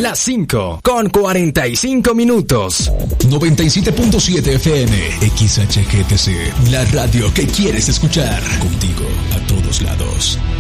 Las 5:45. 97.7 FM, XHGTC, la radio que quieres escuchar. Contigo a todos lados.